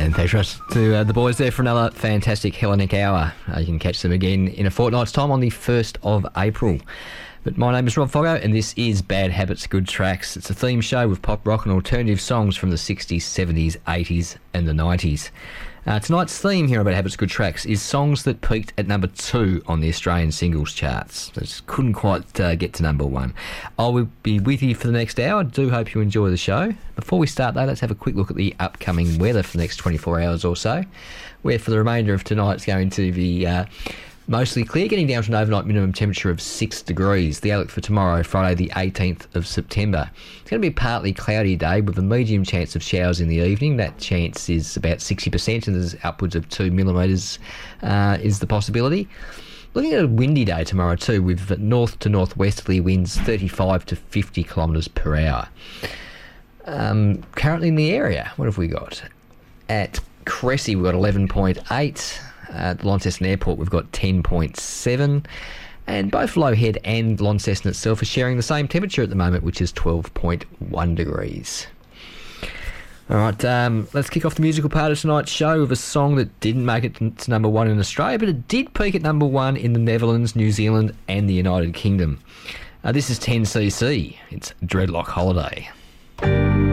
And thanks very much to the boys there for another fantastic Hellenic hour. You can catch them again in a fortnight's time on the 1st of April. But my name is Rob Foggo, and this is Bad Habits, Good Tracks. It's a theme show with pop, rock and alternative songs from the 60s, 70s, 80s and the 90s. Tonight's theme here about Habits, Good Tracks is songs that peaked at number 2 on the Australian singles charts. Just couldn't quite get to number 1. I will be with you for the next hour. I do hope you enjoy the show. Before we start though, let's have a quick look at the upcoming weather for the next 24 hours or so, where for the remainder of tonight it's going to be mostly clear, getting down to an overnight minimum temperature of 6 degrees. The outlook for tomorrow, Friday the 18th of September. It's going to be a partly cloudy day with a medium chance of showers in the evening. That chance is about 60% and there's upwards of 2 millimetres is the possibility. Looking at a windy day tomorrow too, with north to northwesterly winds 35 to 50 kilometres per hour. Currently in the area, what have we got? At Cressy we've got 11.8. At Launceston Airport we've got 10.7, and both Low Head and Launceston itself are sharing the same temperature at the moment, which is 12.1 degrees. Alright, let's kick off the musical part of tonight's show with a song that didn't make it to number 1 in Australia, but it did peak at number 1 in the Netherlands, New Zealand and the United Kingdom. This is 10cc, it's Dreadlock Holiday.